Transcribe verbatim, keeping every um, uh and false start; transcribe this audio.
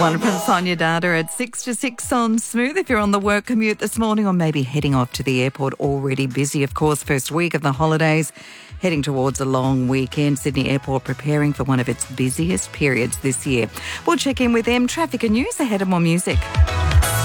One from Sonia Dada at six to six on Smooth. If you're on the work commute this morning or maybe heading off to the airport, already busy, of course, first week of the holidays, heading towards a long weekend. Sydney Airport preparing for one of its busiest periods this year. We'll check in with them. Traffic and news ahead of more music.